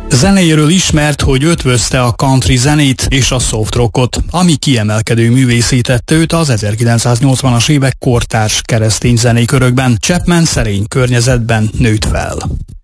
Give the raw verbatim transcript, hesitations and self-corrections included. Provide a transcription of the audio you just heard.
Zenéjéről ismert, hogy ötvözte a country zenét és a soft rockot, ami kiemelkedő művészé tette őt az ezerkilencszáznyolcvanas évek kortárs keresztény zenékörökben. Chapman szerény környezetben nőtt fel.